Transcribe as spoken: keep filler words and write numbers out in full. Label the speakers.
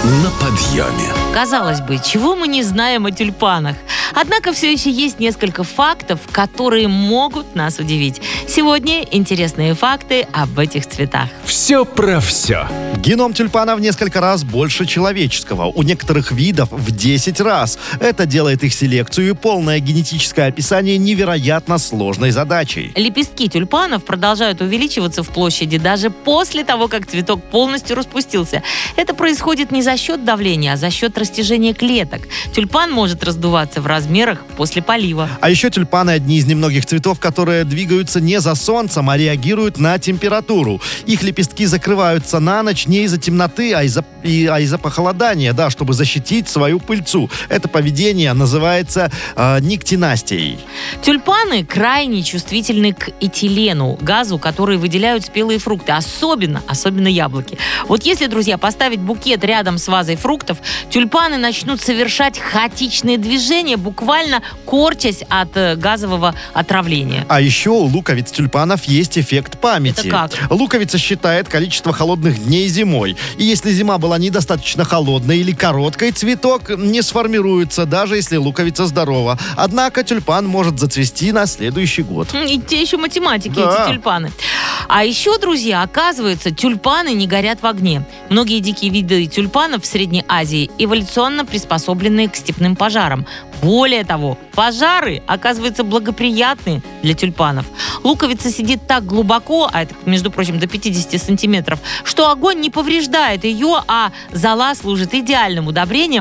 Speaker 1: на подъеме.
Speaker 2: Казалось бы, чего мы не знаем о тюльпанах? Однако все еще есть несколько фактов, которые могут нас удивить. Сегодня интересные факты об этих цветах.
Speaker 1: Все про все.
Speaker 3: Геном тюльпана в несколько раз больше человеческого. У некоторых видов в десять раз. Это делает их селекцию и полное генетическое описание невероятно сложной задачей.
Speaker 2: Лепестки тюльпанов продолжают увеличиваться в площади даже после того, как цветок полностью распустился. Это происходит не за счет давления, а за счет растяжения клеток. Тюльпан может раздуваться в размерах после полива.
Speaker 3: А еще тюльпаны одни из немногих цветов, которые двигаются не за солнцем, а реагируют на температуру. Их лепестки закрываются на ночь не из-за темноты, а из-за, и, а из-за похолодания, да, чтобы защитить свою пыльцу. Это поведение называется э, никтинастией.
Speaker 2: Тюльпаны крайне чувствительны к этилену, газу, который выделяют спелые фрукты, особенно, особенно яблоки. Вот если, друзья, поставить букет рядом с вазой фруктов, тюльпаны начнут совершать хаотичные движения, буквально корчась от э, газового отравления.
Speaker 3: А еще у луковиц тюльпанов есть эффект памяти.
Speaker 2: Это как?
Speaker 3: Луковица считает количество холодных дней зимой. И если зима была недостаточно холодной или короткой, цветок не сформируется, даже если луковица здорова. Однако тюльпан может зацвести на следующий год.
Speaker 2: И те еще математики,
Speaker 3: Да.
Speaker 2: эти тюльпаны. А еще, друзья, оказывается, тюльпаны не горят в огне. Многие дикие виды тюльпанов в Средней Азии эволюционно приспособлены к степным пожарам. Более того, пожары, оказывается, благоприятны для тюльпанов. Луковица сидит так глубоко, а это, между прочим, до пятьдесят сантиметров, что огонь не повреждает ее, а зола служит идеальным удобрением